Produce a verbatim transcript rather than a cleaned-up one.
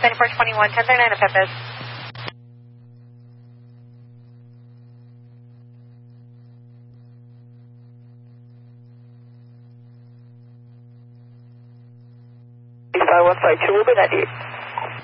ninety-four twenty-one, ten thirty-nine to Peppers. five one five two will be ninety-eight.